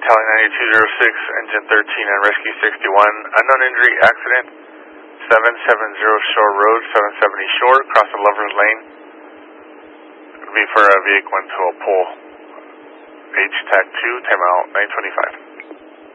Tally 9206, Engine 13 and Rescue 61. Unknown injury accident, 770 Shore Road, 770 Shore, across the Lover's Lane. It would be for a vehicle into a pole. H-TAC 2, timeout 925.